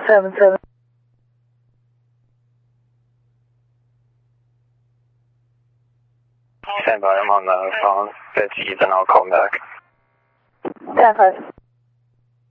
777. Stand by, I'm on the phone. It's Ethan, I'll call him back. 10-5.